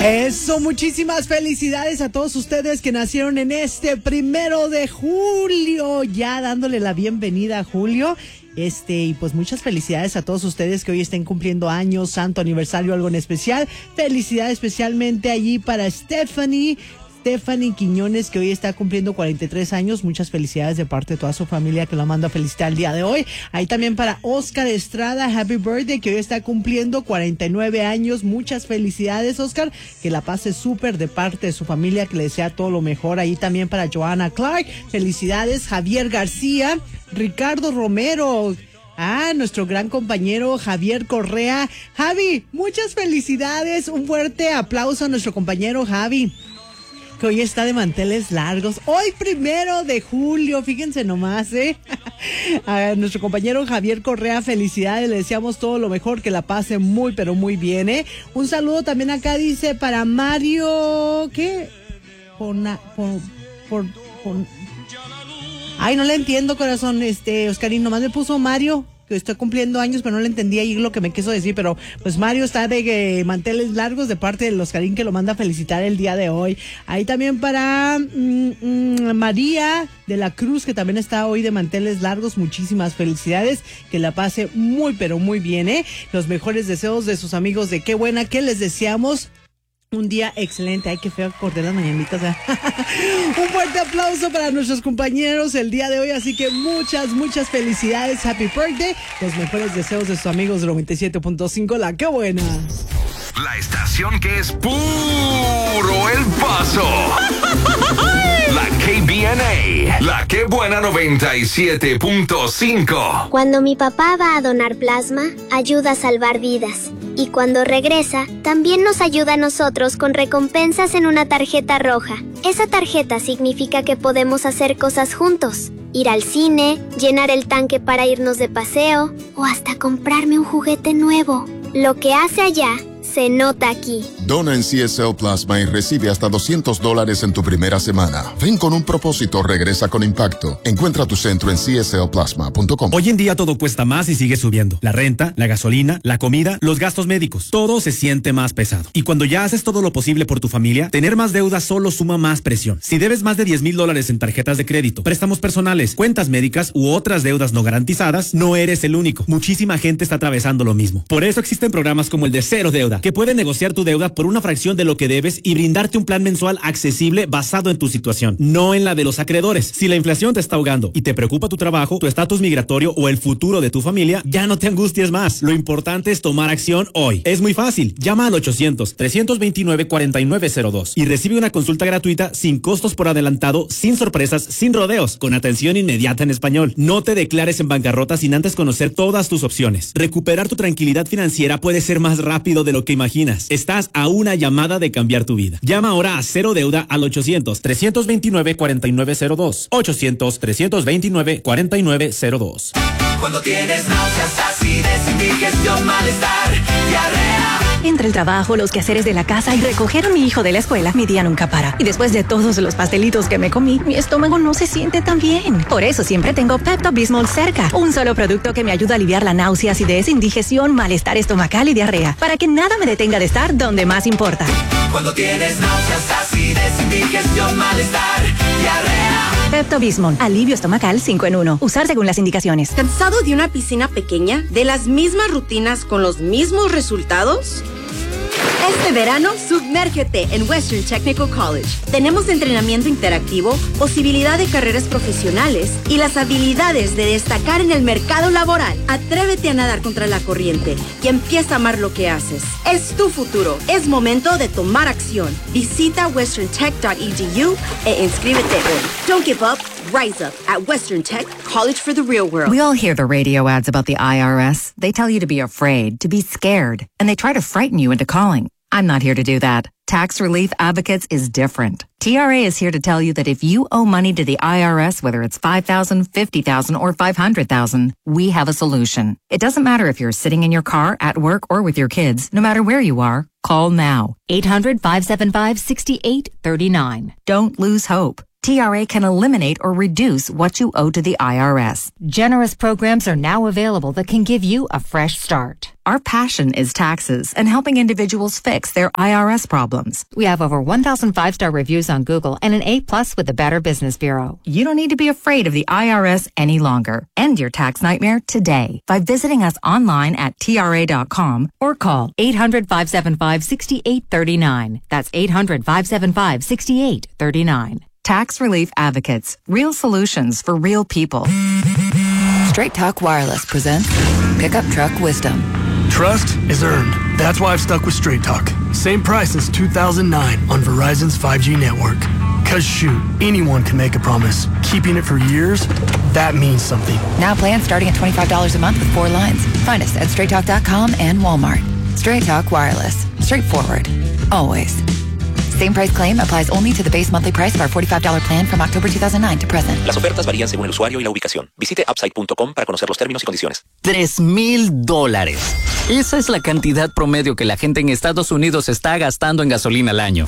Eso, muchísimas felicidades a todos ustedes que nacieron en este 1 de julio, ya dándole la bienvenida a julio. Y pues muchas felicidades a todos ustedes que hoy estén cumpliendo años, santo aniversario, algo en especial. Felicidades especialmente allí para Stephanie Quiñones, que hoy está cumpliendo 43 años. Muchas felicidades de parte de toda su familia que la manda a felicitar el día de hoy. Ahí también para Oscar Estrada, happy birthday, que hoy está cumpliendo 49 años. Muchas felicidades, Oscar, que la pase súper de parte de su familia, que le desea todo lo mejor. Ahí también para Joanna Clark, felicidades. Javier García, Ricardo Romero, nuestro gran compañero Javier Correa. Javi, muchas felicidades, un fuerte aplauso a nuestro compañero Javi, que hoy está de manteles largos. Hoy 1 de julio, fíjense nomás, A nuestro compañero Javier Correa, felicidades, le deseamos todo lo mejor, que la pase muy, pero muy bien, Un saludo también acá, dice, para Mario, ¿qué? Ay, no le entiendo, corazón, Oscarín, nomás me puso Mario, que estoy cumpliendo años, pero no le entendí ahí lo que me quiso decir, pero pues Mario está de manteles largos de parte del Oscarín, que lo manda a felicitar el día de hoy. Ahí también para María de la Cruz, que también está hoy de manteles largos, muchísimas felicidades, que la pase muy, pero muy bien, Los mejores deseos de sus amigos de Qué Buena, que les deseamos un día excelente. Ay, qué feo acordé las mañanitas. Un fuerte aplauso para nuestros compañeros el día de hoy. Así que muchas, muchas felicidades. Happy birthday. Los mejores deseos de sus amigos de 97.5. La Qué Buena. La estación que es puro El Paso. La KBNA. La Qué Buena 97.5. Cuando mi papá va a donar plasma, ayuda a salvar vidas. Y cuando regresa, también nos ayuda a nosotros con recompensas en una tarjeta roja. Esa tarjeta significa que podemos hacer cosas juntos. Ir al cine, llenar el tanque para irnos de paseo o hasta comprarme un juguete nuevo. Lo que hace allá se nota aquí. Dona en CSL Plasma y recibe hasta $200 en tu primera semana. Ven con un propósito, regresa con impacto. Encuentra tu centro en cslplasma.com. Hoy en día todo cuesta más y sigue subiendo. La renta, la gasolina, la comida, los gastos médicos. Todo se siente más pesado. Y cuando ya haces todo lo posible por tu familia, tener más deuda solo suma más presión. Si debes más de $10,000 en tarjetas de crédito, préstamos personales, cuentas médicas u otras deudas no garantizadas, no eres el único. Muchísima gente está atravesando lo mismo. Por eso existen programas como el de Cero Deuda, que puede negociar tu deuda por una fracción de lo que debes y brindarte un plan mensual accesible basado en tu situación, no en la de los acreedores. Si la inflación te está ahogando y te preocupa tu trabajo, tu estatus migratorio o el futuro de tu familia, ya no te angusties más. Lo importante es tomar acción hoy. Es muy fácil. Llama al 800-329-4902 y recibe una consulta gratuita sin costos por adelantado, sin sorpresas, sin rodeos, con atención inmediata en español. No te declares en bancarrota sin antes conocer todas tus opciones. Recuperar tu tranquilidad financiera puede ser más rápido de lo que imaginas. Estás a una llamada de cambiar tu vida. Llama ahora a Cero Deuda al 800-329-4902. 800-329-4902. Cuando tienes náuseas, acidez, indigestión, malestar, diarrea. Entre el trabajo, los quehaceres de la casa y recoger a mi hijo de la escuela, mi día nunca para. Y después de todos los pastelitos que me comí, mi estómago no se siente tan bien. Por eso siempre tengo Pepto-Bismol cerca. Un solo producto que me ayuda a aliviar la náusea, acidez, indigestión, malestar estomacal y diarrea. Para que nada me detenga de estar donde más importa. Cuando tienes náuseas, acidez, indigestión, malestar, diarrea. Pepto-Bismol, alivio estomacal 5 en 1. Usar según las indicaciones. ¿Cansado de una piscina pequeña? ¿De las mismas rutinas con los mismos resultados? Este verano, sumérgete en Western Technical College. Tenemos entrenamiento interactivo, posibilidad de carreras profesionales y las habilidades de destacar en el mercado laboral. Atrévete a nadar contra la corriente y empieza a amar lo que haces. Es tu futuro. Es momento de tomar acción. Visita westerntech.edu e inscríbete hoy. Don't give up. Rise up at Western Tech, college for the real world. We all hear the radio ads about the IRS. They tell you to be afraid, to be scared, and they try to frighten you into calling. I'm not here to do that. Tax Relief Advocates is different. TRA is here to tell you that if you owe money to the IRS, whether it's $5,000, $50,000, or $500,000, we have a solution. It doesn't matter if you're sitting in your car, at work, or with your kids. No matter where you are, call now. 800-575-6839. Don't lose hope. TRA can eliminate or reduce what you owe to the IRS. Generous programs are now available that can give you a fresh start. Our passion is taxes and helping individuals fix their IRS problems. We have over 1,000 5-star reviews on Google and an A+ with the Better Business Bureau. You don't need to be afraid of the IRS any longer. End your tax nightmare today by visiting us online at TRA.com or call 800-575-6839. That's 800-575-6839. Tax Relief Advocates. Real solutions for real people. Straight Talk Wireless presents Pickup Truck Wisdom. Trust is earned. That's why I've stuck with Straight Talk. Same price since 2009 on Verizon's 5G network. Cause shoot, anyone can make a promise. Keeping it for years, that means something. Now plans starting at $25 a month with 4 lines. Find us at StraightTalk.com and Walmart. Straight Talk Wireless. Straightforward. Always. Same price claim applies only to the base monthly price of our $45 plan from October 2009 to present. Las ofertas varían según el usuario y la ubicación. Visite upside.com para conocer los términos y condiciones. $3,000. Esa es la cantidad promedio que la gente en Estados Unidos está gastando en gasolina al año.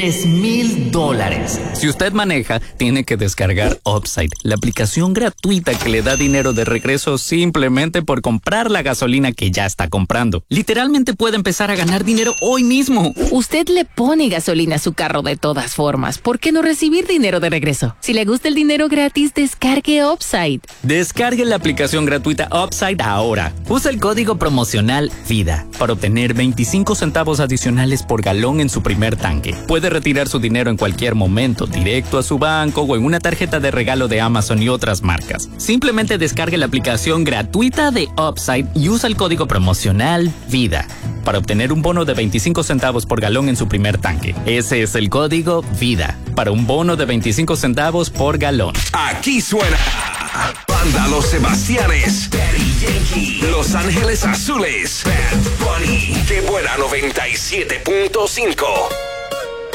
$3,000. Si usted maneja, tiene que descargar Upside, la aplicación gratuita que le da dinero de regreso simplemente por comprar la gasolina que ya está comprando. Literalmente puede empezar a ganar dinero hoy mismo. Usted le pone gasolina a su carro de todas formas. ¿Por qué no recibir dinero de regreso? Si le gusta el dinero gratis, descargue Upside. Descargue la aplicación gratuita Upside ahora. Usa el código promocional VIDA para obtener 25 centavos adicionales por galón en su primer tanque. Puede retirar su dinero en cualquier momento, directo a su banco o en una tarjeta de regalo de Amazon y otras marcas. Simplemente descargue la aplicación gratuita de Upside y usa el código promocional VIDA para obtener un bono de 25 centavos por galón en su primer tanque. Ese es el código VIDA para un bono de 25 centavos por galón. Aquí suena Banda Los Sebastianes, Daddy Yankee, Los Ángeles Azules, Bad Bunny, Que Buena 97.5.